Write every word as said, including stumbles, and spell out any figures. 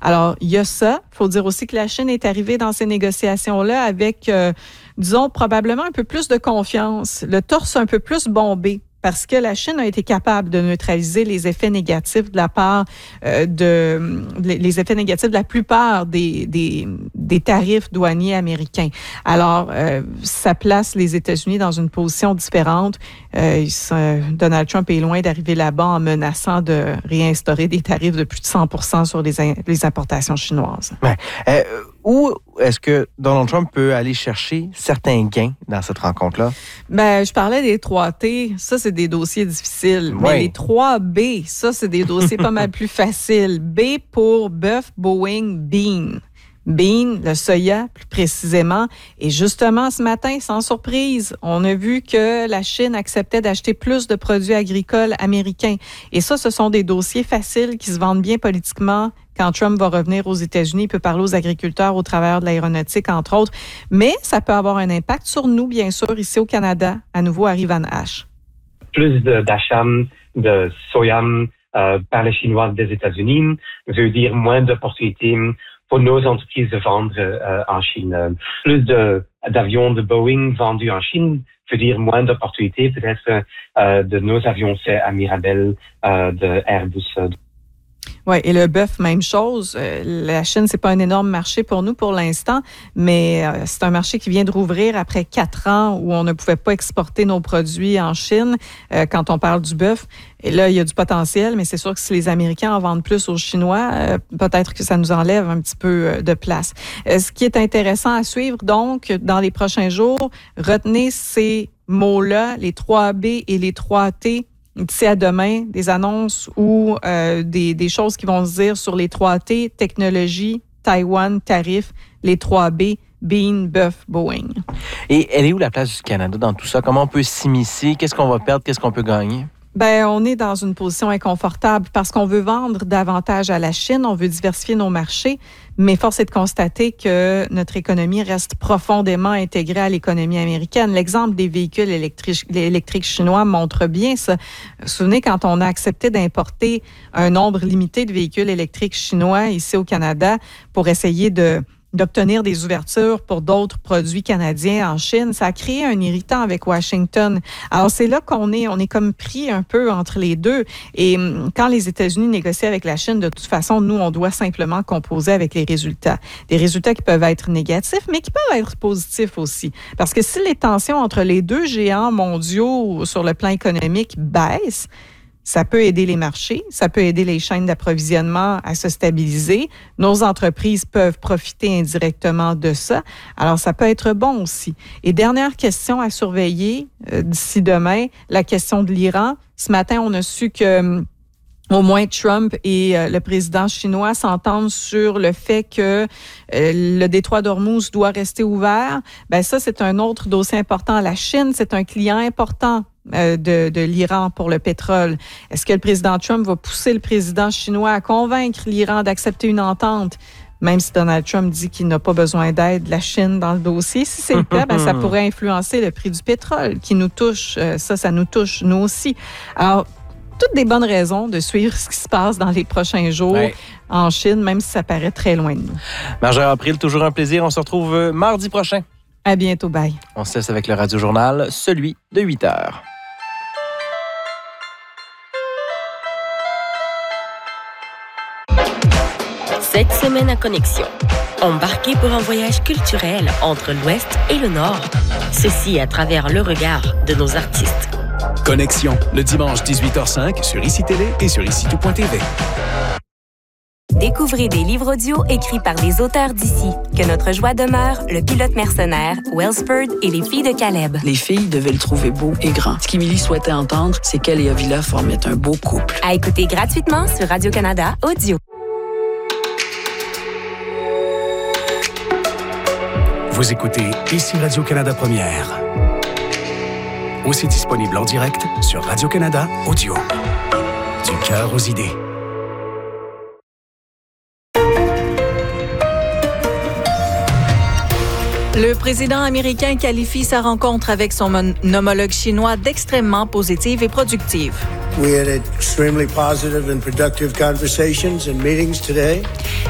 Alors, il y a ça. Il faut dire aussi que la Chine est arrivée dans ces négociations-là avec, euh, disons, probablement un peu plus de confiance, le torse un peu plus bombé. Parce que la Chine a été capable de neutraliser les effets négatifs de la part euh, de les effets négatifs de la plupart des des, des tarifs douaniers américains. Alors, euh, ça place les États-Unis dans une position différente. Euh, Donald Trump est loin d'arriver là-bas en menaçant de réinstaurer des tarifs de plus de cent pour cent sur les, les importations chinoises. Ouais. Euh, où est-ce que Donald Trump peut aller chercher certains gains dans cette rencontre-là? Ben, je parlais des trois T. Ça, c'est des dossiers difficiles. Oui. Mais les trois B, ça, c'est des dossiers pas mal plus faciles. B pour bœuf, Boeing, bean. Bean, le soya, plus précisément. Et justement, ce matin, sans surprise, on a vu que la Chine acceptait d'acheter plus de produits agricoles américains. Et ça, ce sont des dossiers faciles qui se vendent bien politiquement. Quand Trump va revenir aux États-Unis, il peut parler aux agriculteurs au travers de l'aéronautique, entre autres. Mais ça peut avoir un impact sur nous, bien sûr, ici au Canada. À nouveau, à Ivan H. Plus de, d'achats de soya euh, par les Chinois des États-Unis veut dire moins d'opportunités pour nos entreprises de vendre euh, en Chine. Plus de, d'avions de Boeing vendus en Chine veut dire moins d'opportunités peut-être euh, de nos avions faits à Mirabel, euh, de Airbus. Oui, et le bœuf, même chose. Euh, la Chine, c'est pas un énorme marché pour nous pour l'instant, mais euh, c'est un marché qui vient de rouvrir après quatre ans où on ne pouvait pas exporter nos produits en Chine euh, quand on parle du bœuf. Et là, il y a du potentiel, mais c'est sûr que si les Américains en vendent plus aux Chinois, euh, peut-être que ça nous enlève un petit peu de place. Euh, ce qui est intéressant à suivre, donc, dans les prochains jours, retenez ces mots-là, les trois B et les trois T. D'ici à demain, des annonces ou euh, des, des choses qui vont se dire sur les trois T, technologie, Taïwan, tarifs, les trois B, Bean, bœuf, Boeing. Et elle est où la place du Canada dans tout ça? Comment on peut s'immiscer? Qu'est-ce qu'on va perdre? Qu'est-ce qu'on peut gagner? Ben, on est dans une position inconfortable parce qu'on veut vendre davantage à la Chine, on veut diversifier nos marchés, mais force est de constater que notre économie reste profondément intégrée à l'économie américaine. L'exemple des véhicules électriques, électriques chinois montre bien ça. Vous vous souvenez, quand on a accepté d'importer un nombre limité de véhicules électriques chinois ici au Canada pour essayer de d'obtenir des ouvertures pour d'autres produits canadiens en Chine, ça a créé un irritant avec Washington. Alors, c'est là qu'on est, on est comme pris un peu entre les deux. Et quand les États-Unis négocient avec la Chine, de toute façon, nous, on doit simplement composer avec les résultats. Des résultats qui peuvent être négatifs, mais qui peuvent être positifs aussi. Parce que si les tensions entre les deux géants mondiaux sur le plan économique baissent, ça peut aider les marchés, ça peut aider les chaînes d'approvisionnement à se stabiliser. Nos entreprises peuvent profiter indirectement de ça. Alors, ça peut être bon aussi. Et dernière question à surveiller euh, d'ici demain, la question de l'Iran. Ce matin, on a su que au moins Trump et euh, le président chinois s'entendent sur le fait que euh, le détroit d'Ormuz doit rester ouvert. Ben ça, c'est un autre dossier important. La Chine, c'est un client important euh, de, de l'Iran pour le pétrole. Est-ce que le président Trump va pousser le président chinois à convaincre l'Iran d'accepter une entente? Même si Donald Trump dit qu'il n'a pas besoin d'aide de la Chine dans le dossier. Si c'est le cas, ben, ça pourrait influencer le prix du pétrole qui nous touche. Euh, ça, ça nous touche, nous aussi. Alors, toutes des bonnes raisons de suivre ce qui se passe dans les prochains jours ouais. en Chine, même si ça paraît très loin de nous. Marjorie April, toujours un plaisir. On se retrouve mardi prochain. À bientôt, bye. On se laisse avec le Radio-Journal, celui de huit heures. Cette semaine à Connexion, embarquez pour un voyage culturel entre l'Ouest et le Nord. Ceci à travers le regard de nos artistes. Connexion, le dimanche dix-huit heures cinq sur Ici Télé et sur ici tout point t v. Découvrez des livres audio écrits par des auteurs d'ici. Que notre joie demeure, Le pilote mercenaire, Wellsford et Les filles de Caleb. Les filles devaient le trouver beau et grand. Ce qu'Émilie souhaitait entendre, c'est qu'elle et Avila formaient un beau couple. À écouter gratuitement sur Radio-Canada Audio. Vous écoutez Ici Radio-Canada Première. Aussi disponible en direct sur Radio-Canada Audio. Du cœur aux idées. Le président américain qualifie sa rencontre avec son homologue chinois d'extrêmement positive et productive. We had extremely positive and productive conversations and meetings today.